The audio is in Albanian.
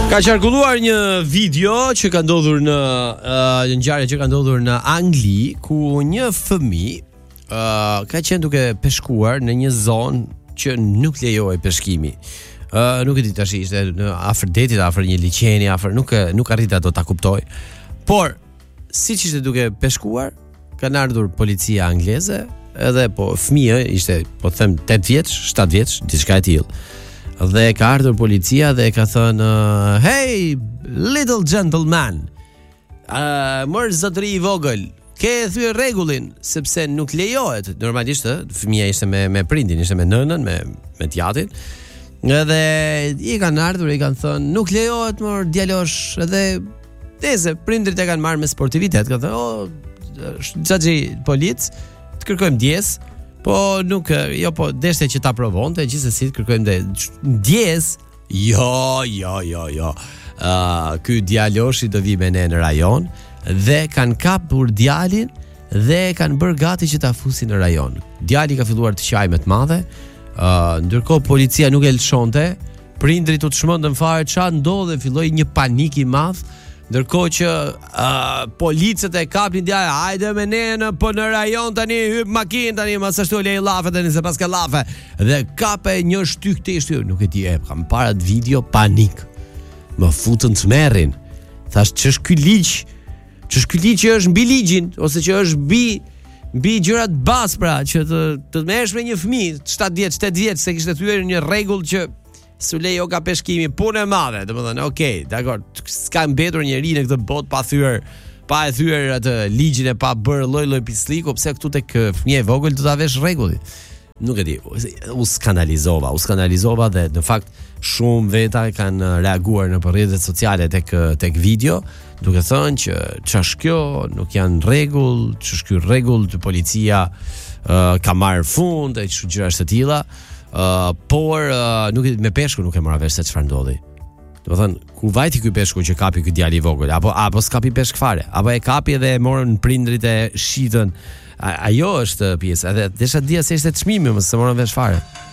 Ka qarkulluar një video që ka ndodhur në një ngjarje që ka ndodhur në Angli, ku një fëmijë ka qenë duke peshkuar në një zonë që nuk lejohej peshkimi. Nuk e di tash, ishte në afër detit, afër një liçeni, afër nuk arrita do ta kuptoj. Por siç ishte duke peshkuar, kanë ardhur policia angleze, edhe po fëmia ishte, po them 8 vjeç, 7 vjeç, diçka e tillë. Dhe ka ardhur policia dhe ka thënë hey, little gentleman, mërë zotëri i vogël, ke thyer rregullin, sepse nuk lejohet. Normalisht fëmia ishte me prindin, ishte me nënën, me djatin. Edhe i kanë ardhur, i kanë thënë nuk lejohet mërë djalosh. Edhe se prindrit e kanë marrë me sportivitet, ka thënë xhaxhi polic, të kërkojmë djes. Po nuk, jo, po deshte që ta provonte, gjithsesi kërkojmë djes. Jo. Ky djaloshi do vi me ne në rajon dhe kanë kapur djalin dhe kanë bërë gati që ta fusin në rajon. Djali ka filluar të qajë me të madhe, ndërkohë policia nuk e lëshonte, prindrit u çmendën fare, çfarë ndodhe, filloi një panik i madh. Ndërkohë që policët e kapin djalin, hajde me ne në rajon tani, hyp makinë tani, mos ashtu lej llafe tani se pas ka llafe. Dhe kape një shtyk teshti, nuk e di, kam para të video, panik. Më futën të merrin. Thash, ç'është ky ligj? Ç'është ky ligj që është mbi ligjin ose që është mbi gjërat baspra që të merresh me një fëmijë 7 vjeç, 8 vjeç, se kishte thyer një rregull që su lejo ka peshkimi, punë e madhe, domethënë, okay, dakor, s'ka mbetur njeri në këtë botë pa e thyer atë ligjin e pa bërë lloj pislliku, pse këtu tek fëmijë e vogël do ta vesh rregullin. Nuk e di, u skandalizova dhe në fakt shumë veta kanë reaguar në rrjetet sociale tek video, duke thënë që ç'është kjo, nuk janë rregull, ç'është ky rregull, policia ka marrë fund e çu gjëra të tilla. Por nuk me peshku nuk e mora vesh se çfarë ndodhi. Domethënë, ku vajti ky peshku që kapi ky djalë i vogël, apo s'kapi peshk fare, apo e kapi dhe e morën prindrit e shitën. Ajo është pjesë, edhe desha dia se ishte çmimi, mos se morën vesh fare.